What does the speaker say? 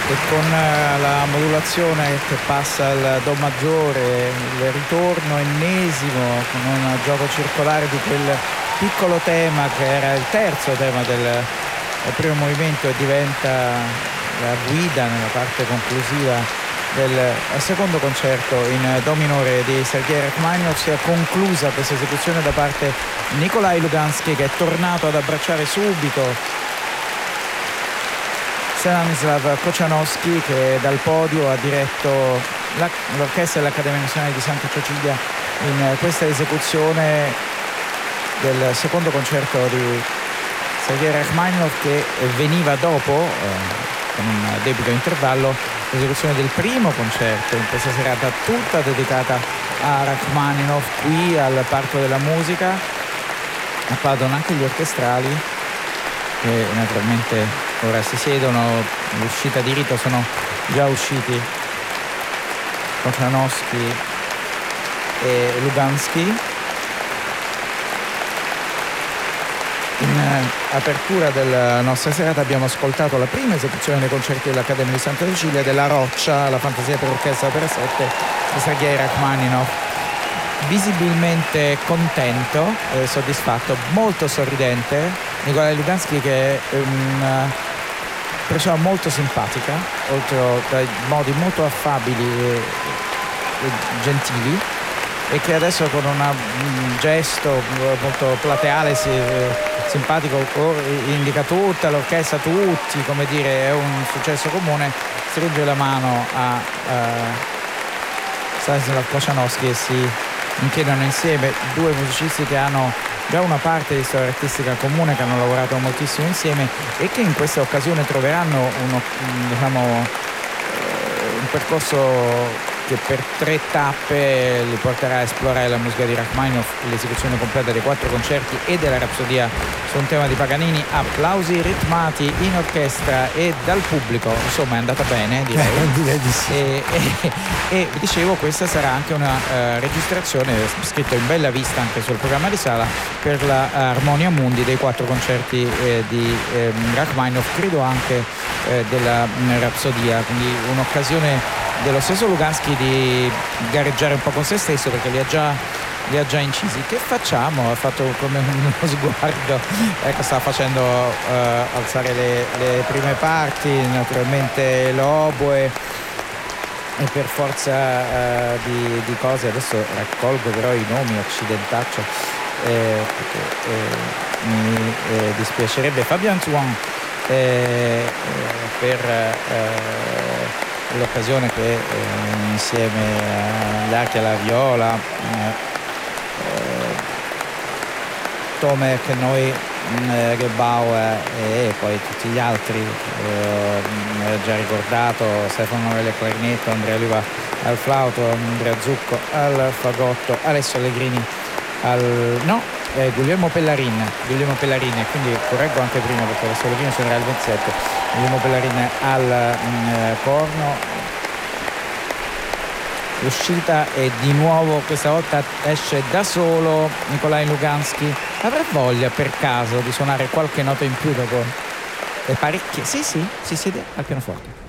e con la modulazione che passa al Do maggiore, il ritorno ennesimo con un gioco circolare di quel piccolo tema che era il terzo tema del primo movimento e diventa la guida nella parte conclusiva del secondo concerto in Do minore di Sergei Rachmaninov. Si è conclusa questa esecuzione da parte di Nikolaj Luganskij, che è tornato ad abbracciare subito Stanislav Kochanowski, che dal podio ha diretto l'orchestra dell'Accademia Nazionale di Santa Cecilia in questa esecuzione del secondo concerto di Sergei Rachmaninov, che veniva dopo con un debito intervallo l'esecuzione del primo concerto in questa serata tutta dedicata a Rachmaninov. Qui al Parco della Musica applaudono anche gli orchestrali, che naturalmente ora si siedono. L'uscita di rito sono già usciti Kochanowski e Luganskij. In apertura della nostra serata abbiamo ascoltato la prima esecuzione dei concerti dell'Accademia di Santa Cecilia della Roccia, la fantasia per orchestra per 7 di Sergei Rachmaninov. Visibilmente contento, soddisfatto, molto sorridente Nikolaj Luganskij, che è una persona molto simpatica, oltre dai modi molto affabili e gentili, e che adesso con un gesto molto plateale simpatico indica tutta l'orchestra, tutti, come dire, è un successo comune, stringe la mano a Stanislav Kochanowski e si inchinano insieme, due musicisti che hanno già una parte di storia artistica comune, che hanno lavorato moltissimo insieme e che in questa occasione troveranno un percorso che per 3 tappe li porterà a esplorare la musica di Rachmaninov, l'esecuzione completa dei 4 concerti e della Rapsodia su un tema di Paganini. Applausi ritmati in orchestra e dal pubblico, insomma è andata bene, direi. Direi di sì. E dicevo, questa sarà anche una registrazione scritta in bella vista anche sul programma di sala per la Armonia Mundi dei 4 concerti di Rachmaninov, credo anche della Rapsodia, quindi un'occasione dello stesso Luganskij di gareggiare un po' con se stesso, perché li ha già incisi. Che facciamo? Ha fatto come uno sguardo, ecco, sta facendo alzare le prime parti, naturalmente l'oboe, e per forza di cose adesso raccolgo però i nomi, accidentaccio, perché mi dispiacerebbe. Fabian Zouan per l'occasione, che insieme agli archi e alla viola, Tomek, noi, Gebauer e poi tutti gli altri, già ricordato, Stefano Novelli al clarinetto, Andrea Oliva al flauto, Andrea Zucco al fagotto, Alessio Allegrini Guglielmo Pellarin, quindi correggo anche prima perché Alessio Allegrini suonerà il 27, Guglielmo Pellarin al corno. L'uscita e di nuovo questa volta esce da solo Nikolaj Luganskij. Avrà voglia per caso di suonare qualche nota in più dopo le parecchie? Sì, si siede al pianoforte.